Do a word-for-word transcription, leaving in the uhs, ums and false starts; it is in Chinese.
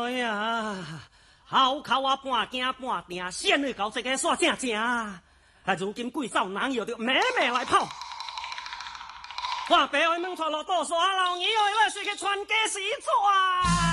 哎呀，好口啊，半惊半定，先去搞这个煞正正啊！啊，如今贵少人摇着妹妹来跑，我白话门出路多耍老二，我要去传家始祖啊！